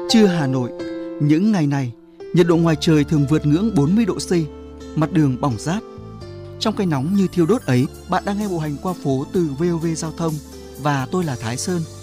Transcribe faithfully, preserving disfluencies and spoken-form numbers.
Trưa Hà Nội, những ngày này, nhiệt độ ngoài trời thường vượt ngưỡng bốn mươi độ C, mặt đường bỏng rát. Trong cái nóng như thiêu đốt ấy, bạn đang nghe bộ hành qua phố từ vê o vê Giao thông và tôi là Thái Sơn.